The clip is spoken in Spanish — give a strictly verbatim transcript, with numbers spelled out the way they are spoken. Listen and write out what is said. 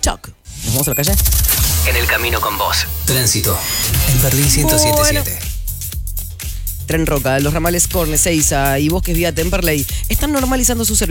TikTok. ¿Nos vamos a la calle? En el camino con vos. Tránsito. En Berlín ciento siete punto siete. Tren Roca, los ramales Corne, Seiza y Bosques vía Temperley están normalizando su servicio.